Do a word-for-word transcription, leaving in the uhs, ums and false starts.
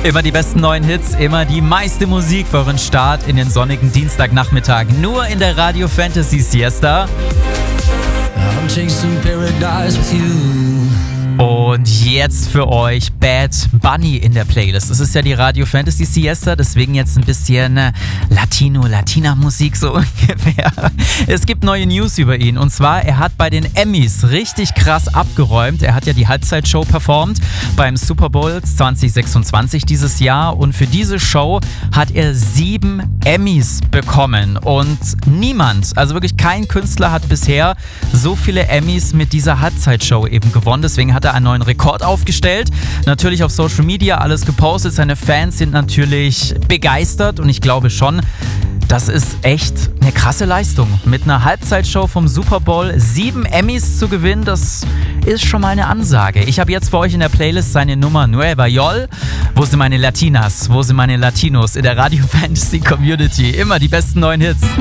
Immer die besten neuen Hits, immer die meiste Musik für euren Start in den sonnigen Dienstagnachmittag. Nur in der Radio Fantasy Siesta. I'm chasing paradise with you. Und jetzt für euch Bad Bunny in der Playlist. Das ist ja die Radio Fantasy Siesta, deswegen jetzt ein bisschen Latino, Latina-Musik so ungefähr. Es gibt neue News über ihn und zwar, er hat bei den Emmys richtig krass abgeräumt. Er hat ja die Halbzeitshow performt beim Super Bowl zwanzig sechsundzwanzig dieses Jahr und für diese Show hat er sieben Emmys bekommen und niemand, also wirklich kein Künstler hat bisher so viele Emmys mit dieser Halbzeitshow eben gewonnen. Deswegen hat er einen neuen Rekord aufgestellt. Natürlich auf Social Media alles gepostet. Seine Fans sind natürlich begeistert und ich glaube schon, das ist echt eine krasse Leistung. Mit einer Halbzeitshow vom Super Bowl sieben Emmys zu gewinnen, das ist schon mal eine Ansage. Ich habe jetzt für euch in der Playlist seine Nummer Nueva York. Wo sind meine Latinas? Wo sind meine Latinos in der Radio Fantasy Community? Immer die besten neuen Hits.